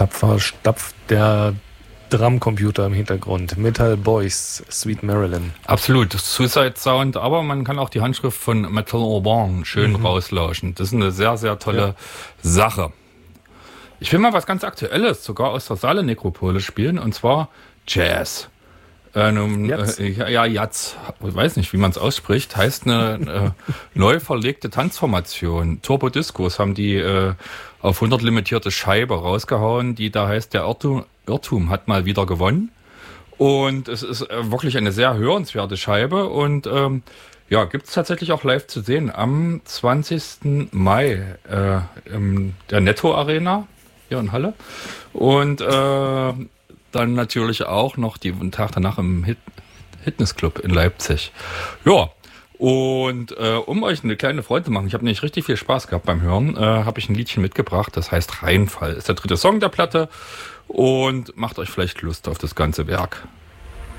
tapfer stapft der Drumcomputer im Hintergrund. Metal Boys, Sweet Marilyn. Absolut, Suicide Sound, aber man kann auch die Handschrift von Metal Urban schön rauslauschen. Das ist eine sehr, sehr tolle Sache. Ich will mal was ganz Aktuelles, sogar aus der Saale-Nekropole spielen, und zwar Jazz. Jazz? Jazz. Ich weiß nicht, wie man es ausspricht. Heißt eine neu verlegte Tanzformation. Turbo Discos haben die auf 100 limitierte Scheibe rausgehauen, die da heißt, der Irrtum hat mal wieder gewonnen. Und es ist wirklich eine sehr hörenswerte Scheibe und gibt es tatsächlich auch live zu sehen am 20. Mai in der Netto Arena hier in Halle. Und dann natürlich auch noch den Tag danach im Fitnessclub in Leipzig. Ja, und um euch eine kleine Freude zu machen, ich habe nämlich richtig viel Spaß gehabt beim Hören, habe ich ein Liedchen mitgebracht, das heißt Rheinfall. Ist der dritte Song der Platte und macht euch vielleicht Lust auf das ganze Werk.